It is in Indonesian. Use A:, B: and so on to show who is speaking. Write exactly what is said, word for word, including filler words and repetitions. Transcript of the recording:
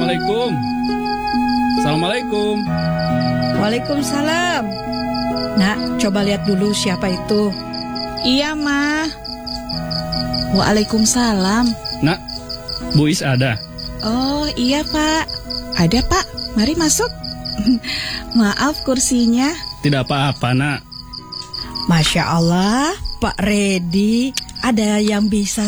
A: Assalamualaikum. Assalamualaikum.
B: Waalaikumsalam. Nak, coba lihat dulu siapa itu.
C: Iya, Ma. Waalaikumsalam.
A: Nak, Bu Is ada?
C: Oh, iya, Pak. Ada, Pak. Mari masuk. Maaf kursinya.
A: Tidak apa-apa, Nak.
B: Masya Allah, Pak Redi, ada yang bisa